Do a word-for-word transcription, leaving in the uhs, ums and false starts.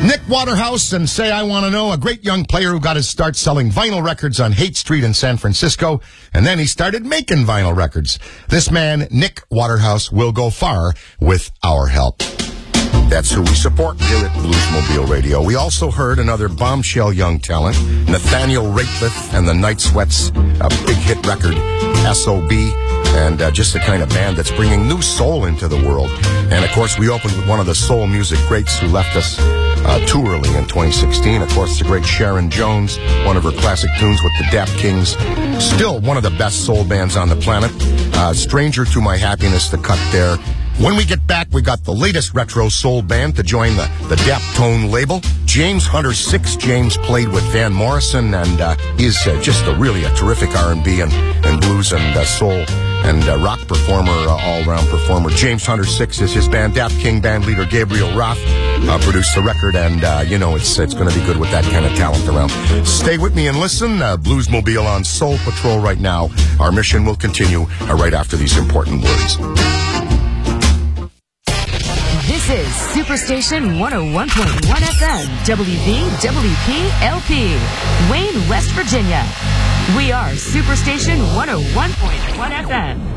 Nick Waterhouse and Say I Want to Know, a great young player who got his start selling vinyl records on Haight Street in San Francisco, and then he started making vinyl records. This man, Nick Waterhouse, will go far with our help. That's who we support here at Bluesmobile Radio. We also heard another bombshell young talent, Nathaniel Rateliff and the Night Sweats, a big hit record, S O B, and uh, just the kind of band that's bringing new soul into the world. And, of course, we opened with one of the soul music greats who left us uh, too early in twenty sixteen. Of course, the great Sharon Jones, one of her classic tunes with the Dap Kings. Still one of the best soul bands on the planet. Uh, Stranger to My Happiness, the cut there. When we get back, we got the latest retro soul band to join the, the Daptone label. James Hunter Six. James played with Van Morrison, and uh, he's uh, just a really a terrific R and B and, and blues and uh, soul and uh, rock performer, uh, all-around performer. James Hunter Six is his band. Dap King band leader Gabriel Roth uh, produced the record, and, uh, you know, it's it's going to be good with that kind of talent around. Stay with me and listen. Uh, Bluesmobile on Soul Patrol right now. Our mission will continue uh, right after these important words. This is Superstation one oh one point one F M, W V W P L P, Wayne, West Virginia. We are Superstation one oh one point one F M.